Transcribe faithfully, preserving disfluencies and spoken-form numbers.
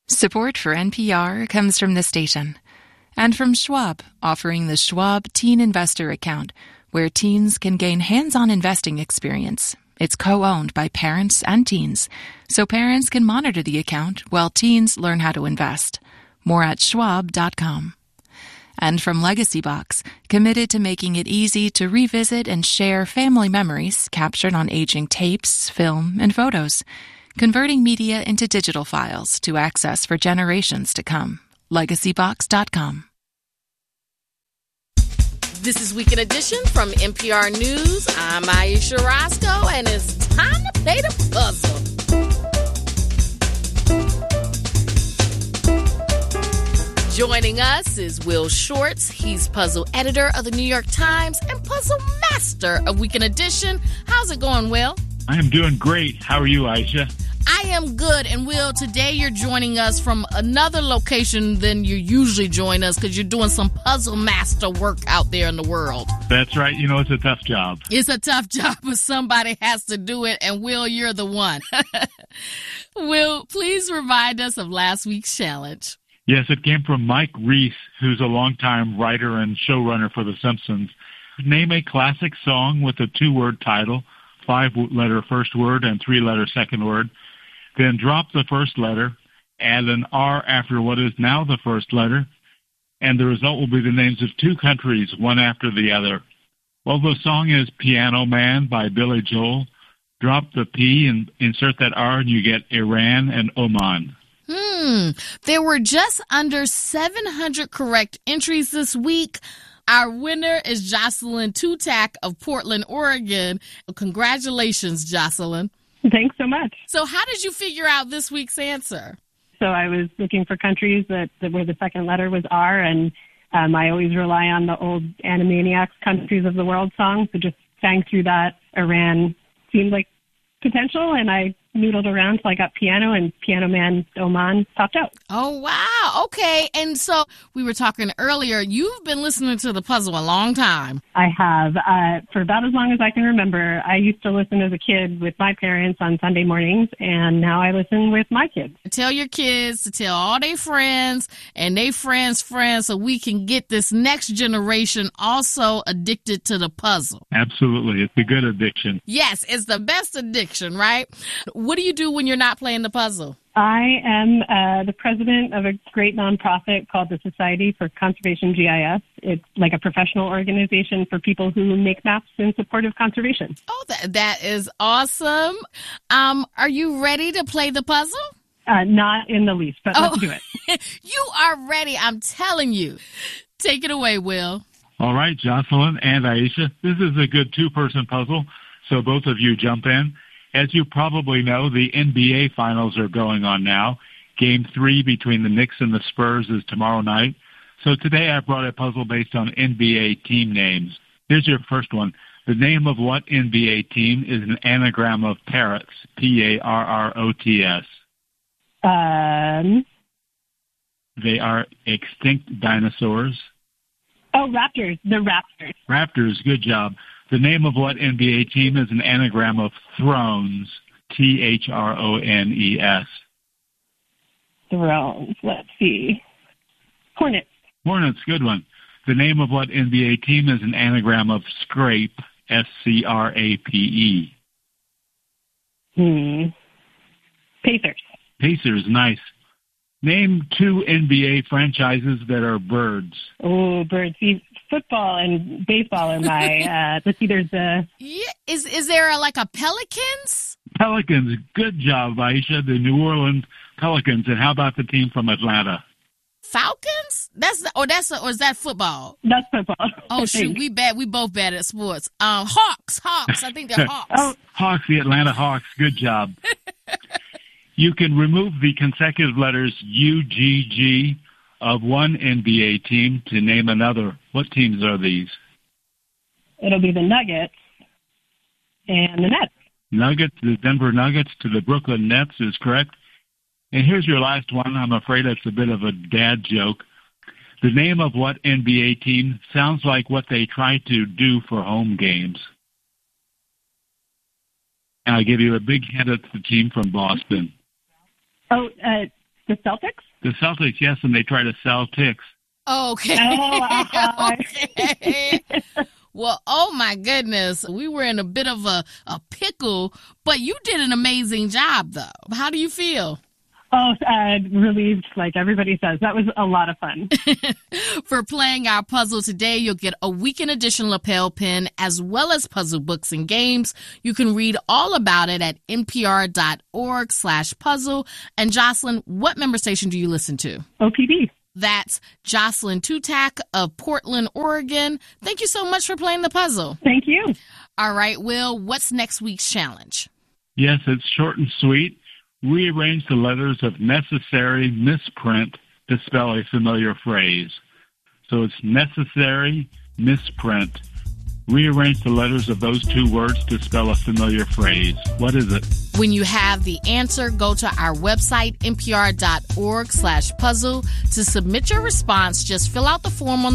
Support for N P R comes from the station and from Schwab, offering the Schwab Teen Investor Account, where teens can gain hands-on investing experience. It's co-owned by parents and teens, so parents can monitor the account while teens learn how to invest. More at schwab dot com. And from Legacy Box, committed to making it easy to revisit and share family memories captured on aging tapes, film, and photos, converting media into digital files to access for generations to come. legacy box dot com. This is Weekend Edition from N P R News. I'm Aisha Roscoe, and it's time to play the puzzle. Joining us is Will Shortz. He's puzzle editor of the New York Times and puzzle master of Weekend Edition. How's it going, Will? I am doing great. How are you, Aisha? I am good. And Will, today you're joining us from another location than you usually join us because you're doing some puzzle master work out there in the world. That's right. You know, it's a tough job. It's a tough job, but somebody has to do it. And Will, you're the one. Will, please remind us of last week's challenge. Yes, it came from Mike Reese, who's a longtime writer and showrunner for The Simpsons. Name a classic song with a two-word title, five-letter first word and three-letter second word. Then drop the first letter, add an R after what is now the first letter, and the result will be the names of two countries, one after the other. Well, the song is Piano Man by Billy Joel. Drop the P and insert that R, and you get Iran and Oman. Hmm. There were just under seven hundred correct entries this week. Our winner is Jocelyn Tutak of Portland, Oregon. Congratulations, Jocelyn. Thanks so much. So how did you figure out this week's answer? So I was looking for countries that, that where the second letter was R, and um, I always rely on the old Animaniacs Countries of the World song. So just sang through that. Iran seemed like potential, and I noodled around till I got Piano, and Piano Man Oman popped out. Oh, wow. Okay. And so we were talking earlier. You've been listening to the puzzle a long time. I have. Uh, for about as long as I can remember. I used to listen as a kid with my parents on Sunday mornings, and now I listen with my kids. Tell your kids to tell all their friends and their friends' friends so we can get this next generation also addicted to the puzzle. Absolutely. It's a good addiction. Yes, it's the best addiction, right? What do you do when you're not playing the puzzle? I am uh, the president of a great nonprofit called the Society for Conservation G I S. It's like a professional organization for people who make maps in support of conservation. Oh, that, that is awesome. Um, are you ready to play the puzzle? Uh, not in the least, but oh, let's do it. You are ready, I'm telling you. Take it away, Will. All right, Jocelyn and Aisha, this is a good two-person puzzle, so both of you jump in. As you probably know, the N B A Finals are going on now. Game three between the Knicks and the Spurs is tomorrow night. So today I brought a puzzle based on N B A team names. Here's your first one. The name of what N B A team is an anagram of parrots? P A R R O T S. Um. They are extinct dinosaurs. Oh, Raptors. The Raptors. Raptors, good job. The name of what N B A team is an anagram of Thrones? T H R O N E S. Thrones. Let's see. Hornets. Hornets, good one. The name of what N B A team is an anagram of Scrape? S C R A P E. Hmm. Pacers. Pacers, nice. Name two N B A franchises that are birds. Oh, birds. See, football and baseball are my, uh, let's see, there's a... Yeah. Is, is there a, like a Pelicans? Pelicans, good job, Aisha. The New Orleans Pelicans. And how about the team from Atlanta? Falcons? That's oh, that's or is that football? That's football. Oh shoot, we bad. We both bad at sports. Um, Hawks, Hawks. I think they're Hawks. Oh, Hawks, the Atlanta Hawks. Good job. You can remove the consecutive letters U G G of one N B A team to name another. What teams are these? It'll be the Nuggets and the Nets. Nuggets, the Denver Nuggets to the Brooklyn Nets is correct. And here's your last one. I'm afraid it's a bit of a dad joke. The name of what N B A team sounds like what they try to do for home games? And I'll give you a big hint at the team from Boston. Oh, uh, The Celtics? The Celtics, yes, and they try to sell ticks. Okay. Oh, uh-huh. Okay. Well, oh my goodness. We were in a bit of a, a pickle, but you did an amazing job, though. How do you feel? Oh, uh, relieved, like everybody says. That was a lot of fun. For playing our puzzle today, you'll get a weekend edition lapel pin as well as puzzle books and games. You can read all about it at npr.org slash puzzle. And Jocelyn, what member station do you listen to? O P B. That's Jocelyn Tutak of Portland, Oregon. Thank you so much for playing the puzzle. Thank you. All right, Will, what's next week's challenge? Yes, it's short and sweet. Rearrange the letters of necessary misprint to spell a familiar phrase. So it's necessary misprint. Rearrange the letters of those two words to spell a familiar phrase. What is it? When you have the answer, go to our website, npr.org slash puzzle. To submit your response, just fill out the form on